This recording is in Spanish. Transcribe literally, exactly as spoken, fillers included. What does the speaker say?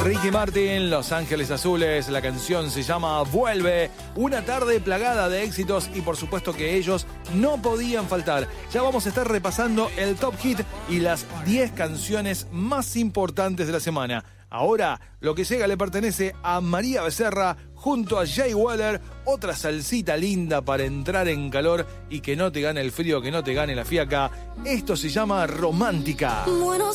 Ricky Martin, Los Ángeles Azules, la canción se llama Vuelve, una tarde plagada de éxitos y por supuesto que ellos no podían faltar. Ya vamos a estar repasando el Top Hit y las diez canciones más importantes de la semana. Ahora, lo que llega le pertenece a María Becerra junto a Jay Weller, otra salsita linda para entrar en calor y que no te gane el frío, que no te gane la fiaca. Esto se llama Romántica. Bueno.